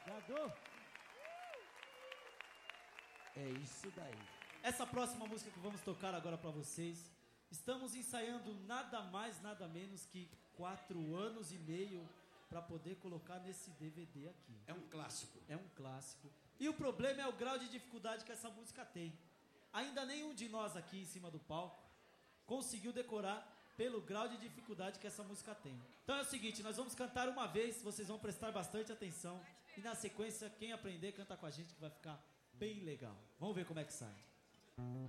Cadu. É isso daí. Essa próxima música que vamos tocar agora pra vocês, estamos ensaiando nada mais, nada menos que 4 anos e meio pra poder colocar nesse DVD aqui. É um clássico. É um clássico. E o problema é o grau de dificuldade que essa música tem. Ainda nenhum de nós aqui em cima do palco conseguiu decorar pelo grau de dificuldade que essa música tem. Então é o seguinte, nós vamos cantar uma vez, vocês vão prestar bastante atenção e na sequência, quem aprender canta com a gente que vai ficar bem legal. Vamos ver como é que sai.